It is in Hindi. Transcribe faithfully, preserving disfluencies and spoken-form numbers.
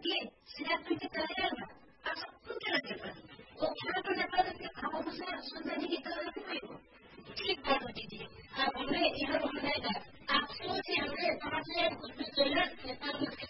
के सिराजको के तयारमा अब कुन के पनि ओ खेलको नेपालले खबरमा सुन्दै कि तर पनि ठीक बाटो दिदी अब हमने यहाँ हमने आप सोचे हमने पाँच हजार कुछ भी चला नेपाल में